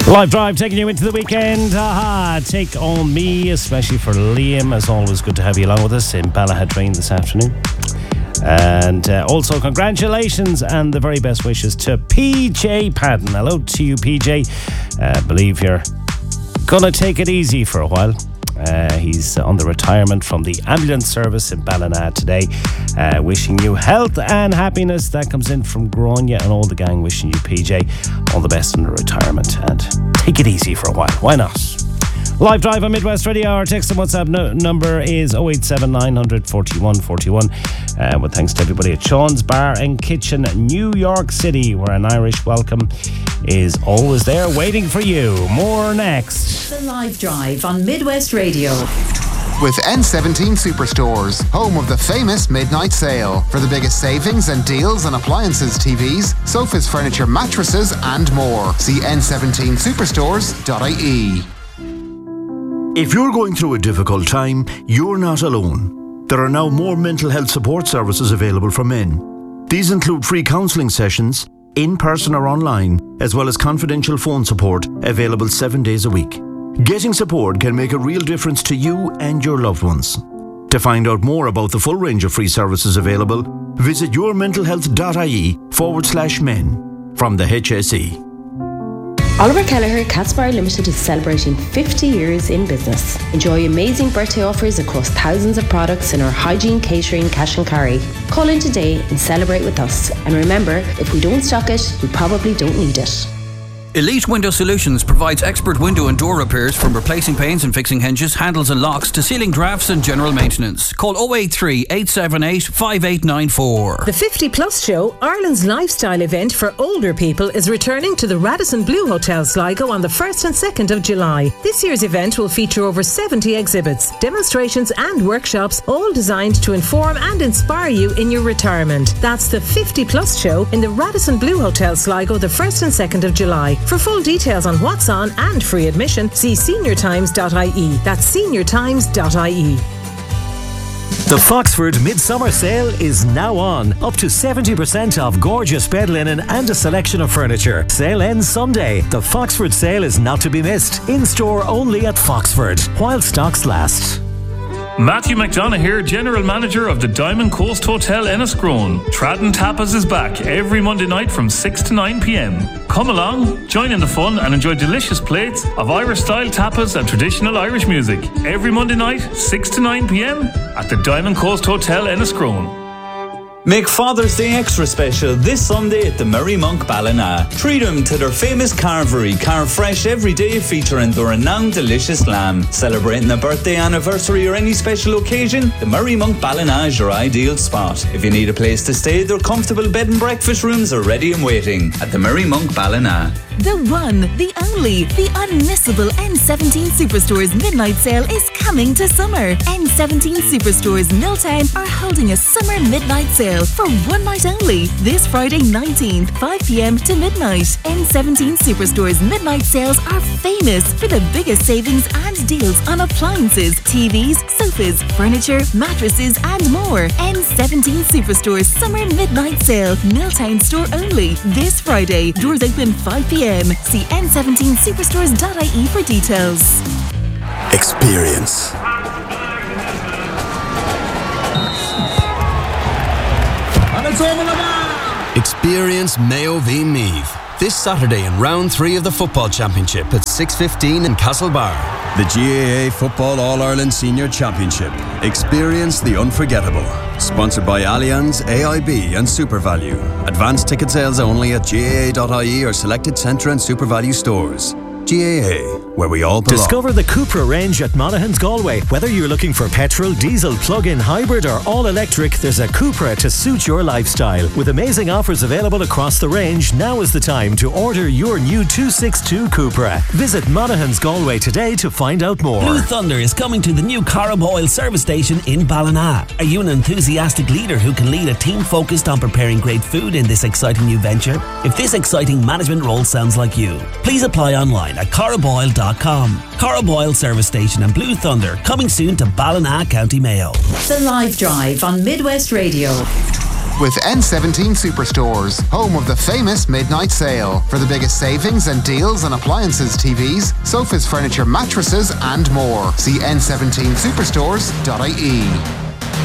Live Drive taking you into the weekend. Take on me, especially for Liam. As always, good to have you along with us in Ballahadreen this afternoon. And also congratulations and the very best wishes to PJ Padden. Hello to you, PJ. Believe you're gonna take it easy for a while. He's on the retirement from the ambulance service in Ballina today. Wishing you health and happiness. That comes in from Grania and all the gang wishing you, PJ, all the best in the retirement. And take it easy for a while. Why not? Live Drive on Midwest Radio. Our text and WhatsApp number is 087 900 41 41. With thanks to everybody at Sean's Bar and Kitchen, New York City, where an Irish welcome is always there waiting for you. More next. The Live Drive on Midwest Radio. With N17 Superstores, home of the famous midnight sale. For the biggest savings and deals on appliances, TVs, sofas, furniture, mattresses and more. See n17superstores.ie. If you're going through a difficult time, you're not alone. There are now more mental health support services available for men. These include free counselling sessions, in person or online, as well as confidential phone support available 7 days a week. Getting support can make a real difference to you and your loved ones. To find out more about the full range of free services available, visit yourmentalhealth.ie/men from the HSE. Oliver Kelleher Cat's Bar Limited is celebrating 50 years in business. Enjoy amazing birthday offers across thousands of products in our hygiene, catering, cash and carry. Call in today and celebrate with us. And remember, if we don't stock it, we probably don't need it. Elite Window Solutions provides expert window and door repairs, from replacing panes and fixing hinges, handles and locks to sealing drafts and general maintenance. Call 083 878 5894. The 50 Plus Show, Ireland's lifestyle event for older people, is returning to the Radisson Blu Hotel Sligo on the 1st and 2nd of July. This year's event will feature over 70 exhibits, demonstrations and workshops, all designed to inform and inspire you in your retirement. That's the 50 Plus Show in the Radisson Blu Hotel Sligo the 1st and 2nd of July. For full details on what's on and free admission, see seniortimes.ie. That's seniortimes.ie. The Foxford Midsummer Sale is now on. Up to 70% off gorgeous bed linen and a selection of furniture. Sale ends Sunday. The Foxford Sale is not to be missed. In store only at Foxford, while stocks last. Matthew McDonough here, General Manager of the Diamond Coast Hotel Enniscrone. Tradden Tapas is back every Monday night from 6 to 9 p.m. Come along, join in the fun and enjoy delicious plates of Irish-style tapas and traditional Irish music. Every Monday night, 6 to 9 p.m. at the Diamond Coast Hotel Enniscrone. Make Father's Day extra special this Sunday at the Merry Monk Ballina. Treat them to their famous carvery, carved fresh every day, featuring the renowned delicious lamb. Celebrating a birthday, anniversary or any special occasion, the Merry Monk Ballina is your ideal spot. If you need a place to stay, their comfortable bed and breakfast rooms are ready and waiting at the Merry Monk Ballina. The one, the only, the unmissable N17 Superstores Midnight Sale is coming to summer. N17 Superstores Milltown are holding a summer midnight sale for one night only. This Friday 19th, 5 p.m. to midnight. N17 Superstores Midnight Sales are famous for the biggest savings and deals on appliances, TVs, sofas, furniture, mattresses and more. N17 Superstores Summer Midnight Sale, Milltown store only. This Friday, doors open 5 p.m. See n17superstores.ie for details. Experience. Experience Mayo v Meath this Saturday in round 3 of the football championship at 6:15 in Castlebar. The GAA Football All-Ireland Senior Championship. Experience the unforgettable. Sponsored by Allianz, AIB and SuperValue. Advanced ticket sales only at GAA.ie or selected Centre and SuperValue stores. GAA, where we all belong. Discover the Cupra range at Monaghan's Galway. Whether you're looking for petrol, diesel, plug-in hybrid or all-electric, there's a Cupra to suit your lifestyle. With amazing offers available across the range, now is the time to order your new 262 Cupra. Visit Monaghan's Galway today to find out more. Blue Thunder is coming to the new Carib Oil service station in Ballina. Are you an enthusiastic leader who can lead a team focused on preparing great food in this exciting new venture? If this exciting management role sounds like you, please apply online at cariboil.com. Carib Oil service station and Blue Thunder coming soon to Ballina, County Mayo. The Live Drive on Midwest Radio. with N17 Superstores, home of the famous midnight sale. For the biggest savings and deals on appliances, TVs, sofas, furniture, mattresses and more. See n17superstores.ie.